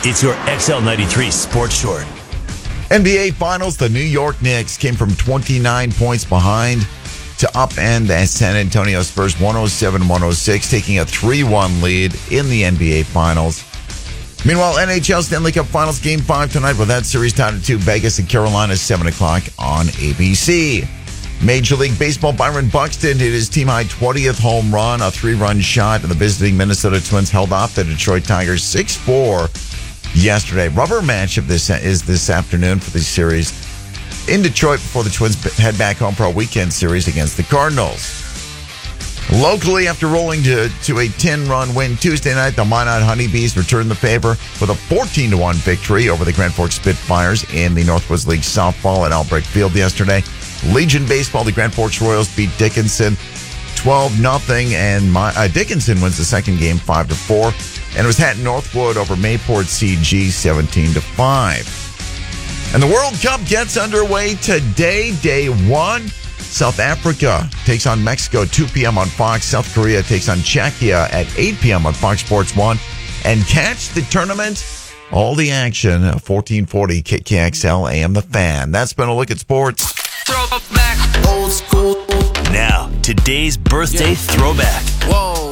It's your XL93 Sports Short. NBA Finals, the New York Knicks came from 29 points behind to upend the San Antonio Spurs 107-106, taking a 3-1 lead in the NBA Finals. Meanwhile, NHL Stanley Cup Finals Game 5 tonight with that series tied at 2. Vegas and Carolina, 7 o'clock on ABC. Major League Baseball, Byron Buxton hit his team-high 20th home run, a 3-run shot, and the visiting Minnesota Twins held off the Detroit Tigers 6-4 yesterday. Rubber match of this is this afternoon for the series in Detroit before the Twins head back home for a weekend series against the Cardinals. Locally, after rolling to a 10-run win Tuesday night, the Minot Honeybees returned the favor with a 14-1 victory over the Grand Forks Spitfires in the Northwoods League softball at Albrecht Field yesterday. Legion Baseball, the Grand Forks Royals beat Dickinson 12-0, and Dickinson wins the second game 5-4. And it was Hatton Northwood over Mayport CG 17-5. And the World Cup gets underway today, day one. South Africa takes on Mexico 2 p.m. on Fox. South Korea takes on Czechia at 8 p.m. on Fox Sports 1. And catch the tournament, all the action, 1440 KXL AM The Fan. That's been a look at sports. Throwback. Old school. Now, today's birthday throwback. Whoa.